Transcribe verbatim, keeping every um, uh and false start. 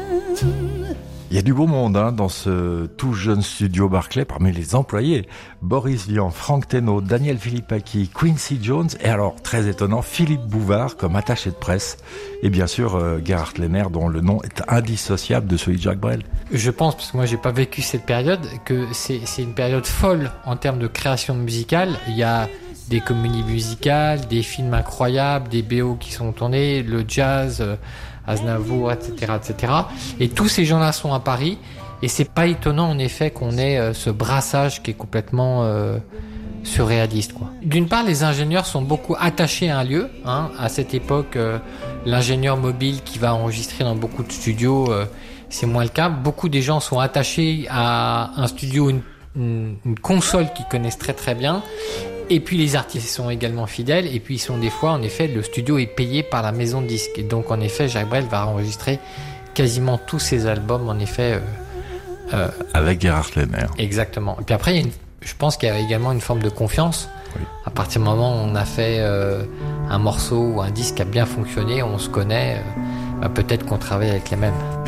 Il y a du beau monde hein, dans ce tout jeune studio Barclay, parmi les employés. Boris Vian, Franck Thénault, Daniel Philippaki, Quincy Jones et alors, très étonnant, Philippe Bouvard comme attaché de presse. Et bien sûr, euh, Gerhard Lehner, dont le nom est indissociable de celui de Jacques Brel. Je pense, parce que moi j'ai pas vécu cette période, que c'est, c'est une période folle en termes de création musicale. Il y a des comédies musicales, des films incroyables, des B O qui sont tournés, le jazz... Euh, Aznavour, et cetera, et cetera. Et tous ces gens-là sont à Paris, et c'est pas étonnant en effet qu'on ait euh, ce brassage qui est complètement euh, surréaliste, quoi. D'une part, les ingénieurs sont beaucoup attachés à un lieu. Hein. À cette époque, euh, l'ingénieur mobile qui va enregistrer dans beaucoup de studios, euh, c'est moins le cas. Beaucoup des gens sont attachés à un studio, une, une, une console qu'ils connaissent très très bien. Et puis les artistes sont également fidèles, et puis ils sont des fois, en effet, le studio est payé par la maison de disques. Et donc, en effet, Jacques Brel va enregistrer quasiment tous ses albums, en effet. Euh, euh, Avec Gerhard Lehner. Exactement. Et puis après, il y a une, je pense qu'il y a également une forme de confiance. Oui. À partir du moment où on a fait euh, un morceau ou un disque qui a bien fonctionné, on se connaît, euh, bah, peut-être qu'on travaille avec les mêmes.